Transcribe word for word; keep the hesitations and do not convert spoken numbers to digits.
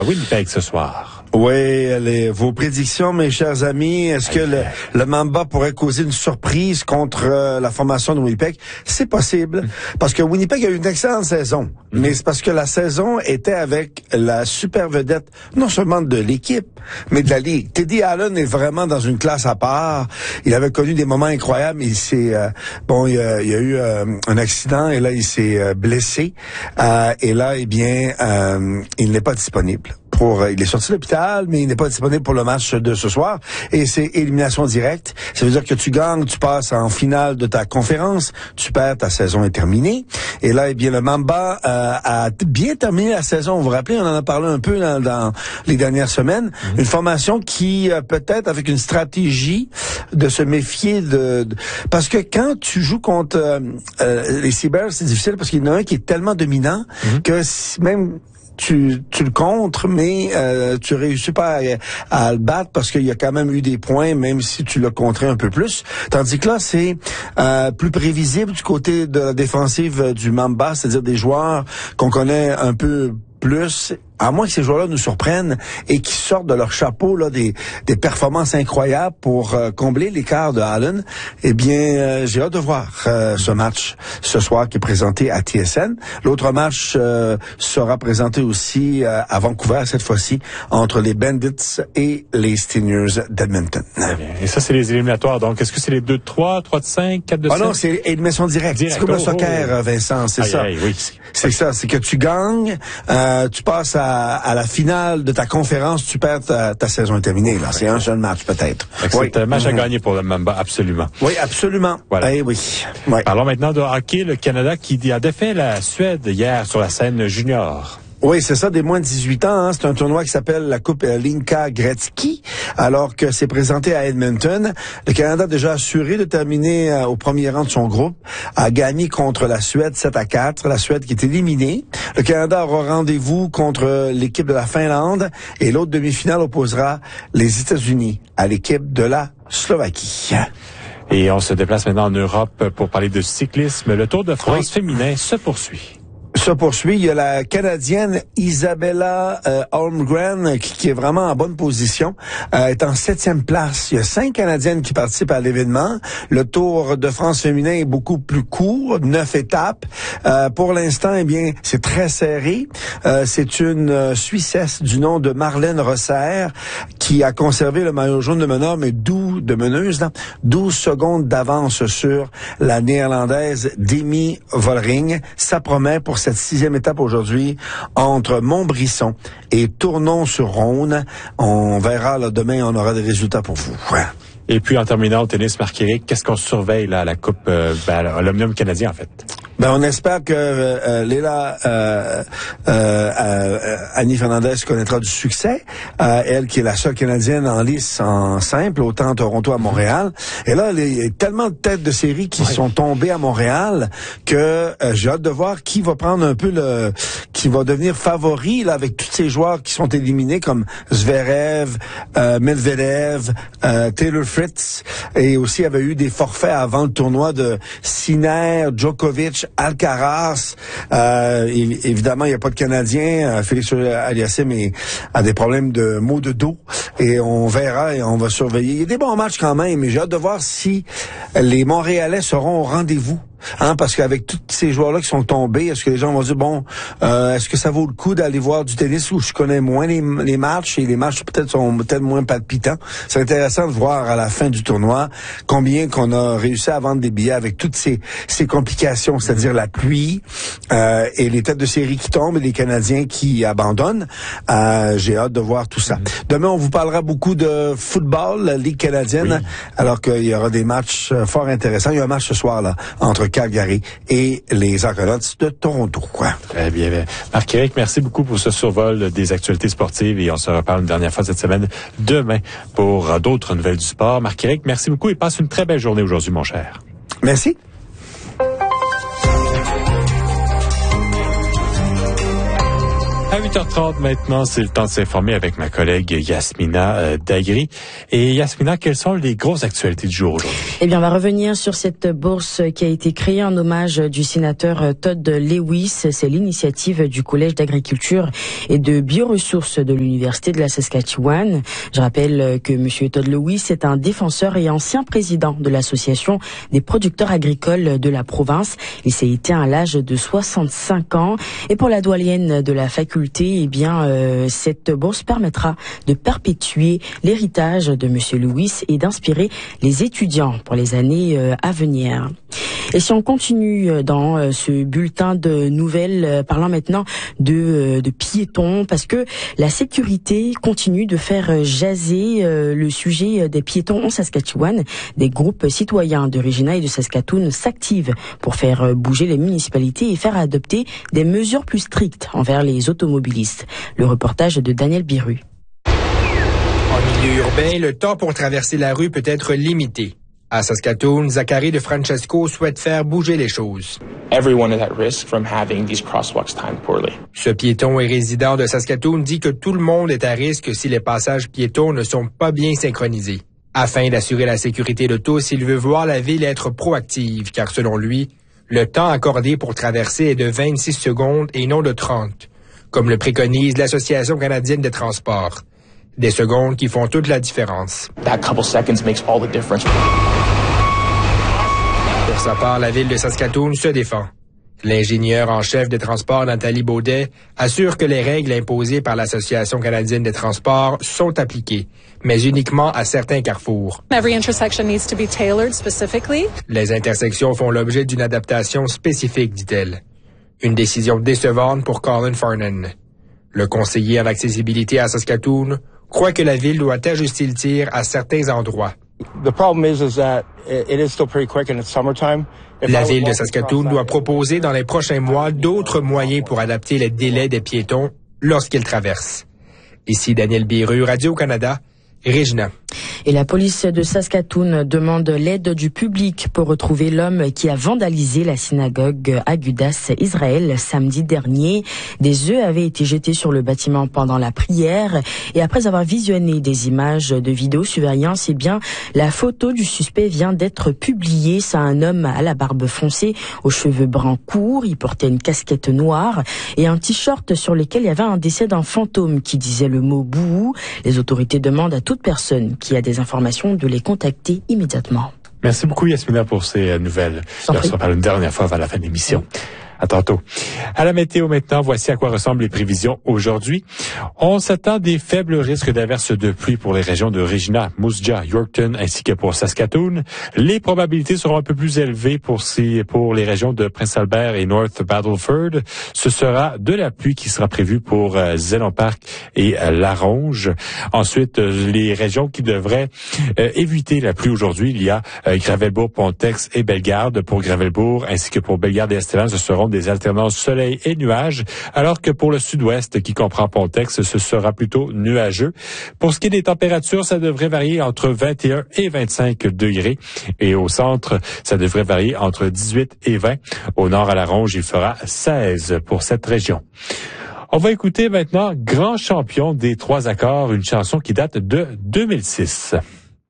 Winnipeg ce soir. Oui, les, vos prédictions, mes chers amis, est-ce que le, le Mamba pourrait causer une surprise contre euh, la formation de Winnipeg? C'est possible, parce que Winnipeg a eu une excellente saison, mm-hmm. mais c'est parce que la saison était avec la super vedette, non seulement de l'équipe, mais de la Ligue. Teddy Allen est vraiment dans une classe à part. Il avait connu des moments incroyables. Il s'est, euh, bon, il y a, il y a eu euh, un accident et là, il s'est euh, blessé. Euh, et là, eh bien, euh, il n'est pas disponible. Pour, il est sorti de l'hôpital, mais il n'est pas disponible pour le match de ce soir. Et c'est élimination directe. Ça veut dire que tu gagnes, tu passes en finale de ta conférence, tu perds, ta saison est terminée. Et là, eh bien, le Mamba euh, a bien terminé la saison. Vous vous rappelez, on en a parlé un peu dans, dans les dernières semaines. Mm-hmm. Une formation qui, euh, peut-être, avec une stratégie de se méfier de... de parce que quand tu joues contre euh, euh, les Seabirds, c'est difficile parce qu'il y en a un qui est tellement dominant mm-hmm. que si, même... Tu, tu le contres, mais euh, tu réussis pas à, à le battre parce qu'il y a quand même eu des points, même si tu l'as contré un peu plus. Tandis que là, c'est euh, plus prévisible du côté de la défensive du Mamba, c'est-à-dire des joueurs qu'on connaît un peu plus, à moins que ces joueurs-là nous surprennent et qui sortent de leur chapeau là des, des performances incroyables pour euh, combler l'écart de Allen. Eh bien, euh, j'ai hâte de voir euh, ce match ce soir qui est présenté à T S N. L'autre match euh, sera présenté aussi euh, à Vancouver cette fois-ci entre les Bandits et les Stingers d'Edmonton. Et ça, c'est les éliminatoires. Donc, est-ce que c'est les deux de trois, trois de cinq, quatre de cinq? Ah non, c'est élimination directe. Direct. C'est comme oh, le soccer, oh. Vincent, c'est aïe, ça. Aïe, oui. C'est okay. ça, c'est que tu gagnes, euh, tu passes à à la finale de ta conférence, tu perds ta, ta saison est terminée. Là, c'est un seul match peut-être. Oui. C'est un match à gagner pour le Mamba, absolument. Oui, absolument. Voilà. Eh oui. Ouais. Parlons maintenant de hockey, le Canada qui a défait la Suède hier sur la scène junior. Oui, c'est ça, des moins de dix-huit ans. Hein. C'est un tournoi qui s'appelle la Coupe Linka Gretzky, alors que c'est présenté à Edmonton. Le Canada a déjà assuré de terminer euh, au premier rang de son groupe, a gagné contre la Suède sept à quatre, la Suède qui est éliminée. Le Canada aura rendez-vous contre l'équipe de la Finlande et l'autre demi-finale opposera les États-Unis à l'équipe de la Slovaquie. Et on se déplace maintenant en Europe pour parler de cyclisme. Le Tour de France oui. féminin se poursuit. Se poursuit. Il y a la Canadienne Isabella euh, Holmgren qui, qui est vraiment en bonne position, euh, est en septième place. Il y a cinq Canadiennes qui participent à l'événement. Le Tour de France féminin est beaucoup plus court, neuf étapes. Euh, pour l'instant, eh bien, c'est très serré. Euh, c'est une euh, Suissesse du nom de Marlène Rosser qui a conservé le maillot jaune de meneur, mais douze de meneuse, là, douze secondes d'avance sur la Néerlandaise Demi Vollering. Ça promet pour cette sixième étape aujourd'hui entre Montbrisson et Tournon-sur-Rhône. On verra là, demain, on aura des résultats pour vous. Ouais. Et puis en terminant au tennis, Marc-Éric, qu'est-ce qu'on surveille là à la Coupe, euh, ben, à l'Omnium canadien en fait? Ben on espère que euh, Léla euh, euh, euh, Annie Fernandez connaîtra du succès. Euh, elle qui est la seule Canadienne en lice en simple, autant à Toronto à Montréal. Et là, il y a tellement de têtes de série qui ouais. sont tombées à Montréal que euh, j'ai hâte de voir qui va prendre un peu le, qui va devenir favori là avec tous ces joueurs qui sont éliminés comme Zverev, euh, Medvedev, euh, Taylor Fritz, et aussi il y avait eu des forfaits avant le tournoi de Sinner, Djokovic, Alcaraz. Euh, évidemment, il n'y a pas de Canadien. Euh, Félix Aliassime a des problèmes de maux de dos. Et on verra et on va surveiller. Il y a des bons matchs quand même, mais j'ai hâte de voir si les Montréalais seront au rendez-vous. Hein, parce qu'avec tous ces joueurs-là qui sont tombés, est-ce que les gens vont dire, bon, euh, est-ce que ça vaut le coup d'aller voir du tennis où je connais moins les, les matchs et les matchs peut-être sont peut-être moins palpitants? C'est intéressant de voir à la fin du tournoi combien qu'on a réussi à vendre des billets avec toutes ces, ces complications, c'est-à-dire la pluie euh, et les têtes de série qui tombent et les Canadiens qui abandonnent. Euh, j'ai hâte de voir tout ça. Mm-hmm. Demain, on vous parlera beaucoup de football, la Ligue canadienne, oui. alors qu'il y aura des matchs fort intéressants. Il y a un match ce soir là entre Calgary et les Argonauts de Toronto. Quoi. Très bien. bien. Marc-Éric, merci beaucoup pour ce survol des actualités sportives et on se reparle une dernière fois cette semaine demain pour d'autres nouvelles du sport. Marc-Éric, merci beaucoup et passe une très belle journée aujourd'hui, mon cher. Merci. À une huit heures trente maintenant, c'est le temps de s'informer avec ma collègue Yasmina euh, Dagri. Et Yasmina, quelles sont les grosses actualités du jour aujourd'hui? Eh bien, on va revenir sur cette bourse qui a été créée en hommage du sénateur Todd Lewis. C'est l'initiative du Collège d'agriculture et de bioressources de l'Université de la Saskatchewan. Je rappelle que M. Todd Lewis est un défenseur et ancien président de l'Association des producteurs agricoles de la province. Il s'est éteint à l'âge de soixante-cinq ans. Et pour la doyenne de la faculté, eh bien, euh, cette bourse permettra de perpétuer l'héritage de M. Lewis et d'inspirer les étudiants pour les années euh, à venir. Et si on continue dans euh, ce bulletin de nouvelles, euh, parlant maintenant de, euh, de piétons, parce que la sécurité continue de faire jaser euh, le sujet des piétons en Saskatchewan. Des groupes citoyens de Regina et de Saskatoon s'activent pour faire euh, bouger les municipalités et faire adopter des mesures plus strictes envers les automobilistes. Le reportage de Daniel Biru. En milieu urbain, le temps pour traverser la rue peut être limité. À Saskatoon, Zachary de Francesco souhaite faire bouger les choses. Everyone is at risk from having these crosswalks timed poorly. Ce piéton et résident de Saskatoon dit que tout le monde est à risque si les passages piétons ne sont pas bien synchronisés. Afin d'assurer la sécurité de tous, il veut voir la ville être proactive, car selon lui, le temps accordé pour traverser est de vingt-six secondes et non de trente, comme le préconise l'Association canadienne des transports. Des secondes qui font toute la différence. That couple seconds makes all the difference. Pour sa part, la ville de Saskatoon se défend. L'ingénieur en chef des transports, Nathalie Baudet, assure que les règles imposées par l'Association canadienne des transports sont appliquées, mais uniquement à certains carrefours. Every intersection needs to be tailored specifically. Les intersections font l'objet d'une adaptation spécifique, dit-elle. Une décision décevante pour Colin Farnan. Le conseiller en accessibilité à Saskatoon croit que la ville doit ajuster le tir à certains endroits. The problem is, is that it is still pretty quick and it's summertime. La ville de Saskatoon doit proposer dans les prochains mois d'autres moyens pour adapter les délais des piétons lorsqu'ils traversent. Ici Daniel Biru, Radio-Canada, Regina. Et la police de Saskatoon demande l'aide du public pour retrouver l'homme qui a vandalisé la synagogue Agudas Israël samedi dernier. Des œufs avaient été jetés sur le bâtiment pendant la prière et après avoir visionné des images de vidéosurveillance, eh bien, la photo du suspect vient d'être publiée. C'est un homme à la barbe foncée, aux cheveux bruns courts. Il portait une casquette noire et un t-shirt sur lequel il y avait un dessin d'un fantôme qui disait le mot bouhou. Les autorités demandent à toute personne qui a des informations de les contacter immédiatement. Merci beaucoup, Yasmina, pour ces nouvelles. On se reparle une dernière fois avant la fin de l'émission. À tantôt. À la météo maintenant, voici à quoi ressemblent les prévisions aujourd'hui. On s'attend des faibles risques d'averses de pluie pour les régions de Regina, Moose Jaw, Yorkton ainsi que pour Saskatoon. Les probabilités seront un peu plus élevées pour ces, pour les régions de Prince Albert et North Battleford. Ce sera de la pluie qui sera prévue pour euh, Zélon Park et euh, Laronge. Ensuite, euh, les régions qui devraient euh, éviter la pluie aujourd'hui, il y a euh, Gravelbourg, Pontex et Bellegarde. Pour Gravelbourg ainsi que pour Bellegarde et Estevan, ce seront des alternances soleil et nuages, alors que pour le sud-ouest, qui comprend Pontex, ce sera plutôt nuageux. Pour ce qui est des températures, ça devrait varier entre vingt et un et vingt-cinq degrés. Et au centre, ça devrait varier entre dix-huit et vingt. Au nord, à Laronge, il fera seize pour cette région. On va écouter maintenant Grand champion des trois accords, une chanson qui date de deux mille six.